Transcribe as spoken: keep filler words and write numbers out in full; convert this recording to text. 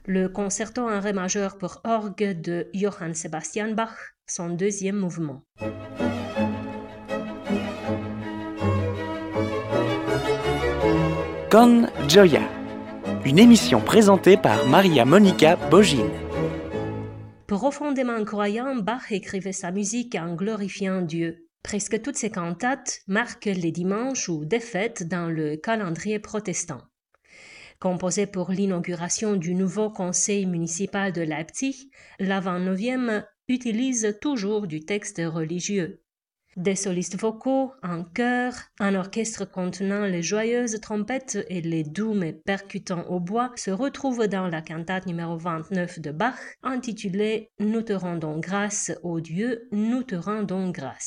Le concerto en ré majeur pour orgue de Johann Sebastian Bach, son deuxième mouvement. Con Gioia, une émission présentée par Maria Monica Bogine. Profondément croyant, Bach écrivait sa musique en glorifiant Dieu. Presque toutes ses cantates marquent les dimanches ou des fêtes dans le calendrier protestant. Composée pour l'inauguration du nouveau conseil municipal de Leipzig, l'avant-neuvième utilise toujours du texte religieux. Des solistes vocaux, un chœur, un orchestre contenant les joyeuses trompettes et les doux mais percutants hautbois se retrouvent dans la cantate numéro vingt-neuf de Bach, intitulée « Nous te rendons grâce, ô Dieu, nous te rendons grâce ».